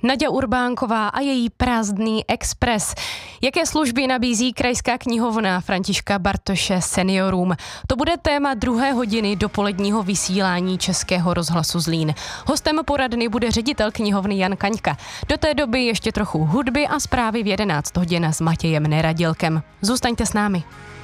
Naďa Urbánková a její prázdný expres. Jaké služby nabízí Krajská knihovna Františka Bartoše seniorům? To bude téma 2. hodiny dopoledního vysílání Českého rozhlasu Zlín. Hostem poradny bude ředitel knihovny Jan Kaňka. Do té doby ještě trochu hudby a zprávy v 11 hodin s Matějem Neradilkem. Zůstaňte s námi.